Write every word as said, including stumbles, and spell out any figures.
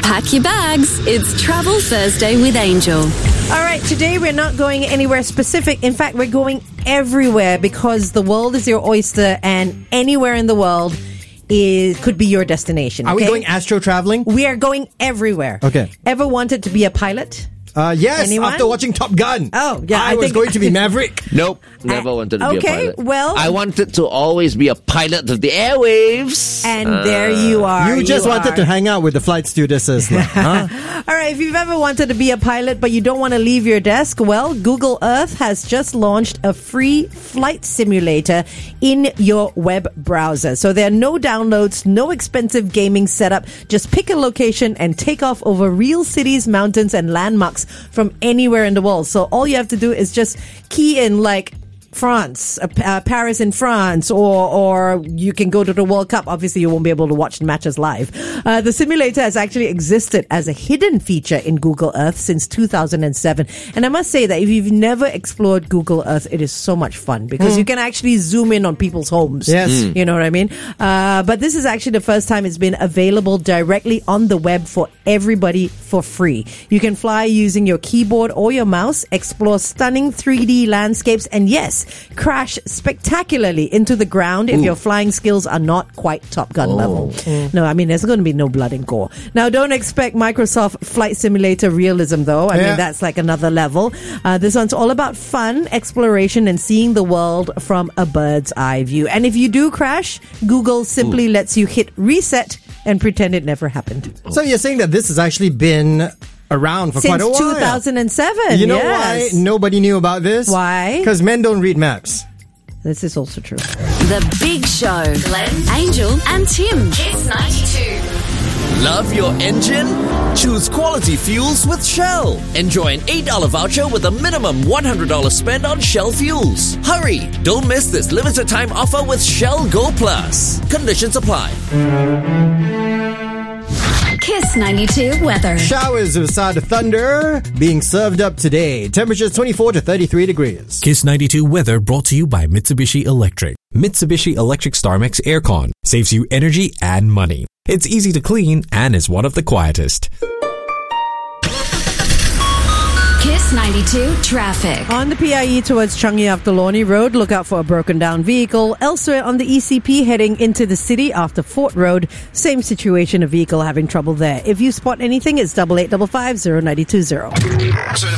Pack your bags. It's Travel Thursday with Angel. All right, today we're not going anywhere specific. In fact, we're going everywhere because the world is your oyster and anywhere in the world is could be your destination. Are okay? we going astro traveling? We are going everywhere. Okay. Ever wanted to be a pilot? Uh, yes, Anyone? after watching Top Gun. Oh, yeah, I, I was think- going to be Maverick. Nope, never Uh, wanted to be a okay, pilot. well- I wanted to always be a pilot of the airwaves. And there you are. You just wanted are. to hang out with the flight stewardesses. lah, huh? All right, if you've ever wanted to be a pilot but you don't want to leave your desk, well, Google Earth has just launched a free flight simulator in your web browser. So there are no downloads, no expensive gaming setup. Just pick a location and take off over real cities, mountains, and landmarks from anywhere in the world. So all you have to do is just key in like France, uh, uh, Paris in France, or or you can go to the World Cup. Obviously, you won't be able to watch the matches live. Uh, the simulator has actually existed as a hidden feature in Google Earth since two thousand seven. And I must say that if you've never explored Google Earth, it is so much fun because mm. you can actually zoom in on people's homes. Yes. Mm. You know what I mean? Uh, but this is actually the first time it's been available directly on the web for everybody for free. You can fly using your keyboard or your mouse, explore stunning three D landscapes, and yes, crash spectacularly into the ground if Ooh. your flying skills are not quite Top Gun Oh. level. Mm. No, I mean, there's going to be no blood and gore. Now, don't expect Microsoft Flight Simulator realism, though. I Yeah. mean, that's like another level. Uh, this one's all about fun, exploration, and seeing the world from a bird's eye view. And if you do crash, Google simply Ooh. lets you hit reset and pretend it never happened. So you're saying that this has actually been around for Since quite a while. two thousand seven. You know yes. why nobody knew about this? Why? Because men don't read maps. This is also true. The Big Show. Glenn, Angel, and Tim. Kiss ninety-two. Love your engine? Choose quality fuels with Shell. Enjoy an eight dollars voucher with a minimum one hundred dollars spend on Shell fuels. Hurry! Don't miss this limited time offer with Shell Go Plus. Conditions apply. Kiss ninety-two weather. Showers with side of thunder being served up today. Temperatures twenty-four to thirty-three degrees. Kiss ninety-two weather brought to you by Mitsubishi Electric. Mitsubishi Electric StarMax Aircon saves you energy and money. It's easy to clean and is one of the quietest. Kiss ninety-two traffic. On the P I E towards Changi after Lornie Road, look out for a broken down vehicle. Elsewhere on the E C P heading into the city after Fort Road, same situation, a vehicle having trouble there. If you spot anything, it's double eight double five zero nine two zero.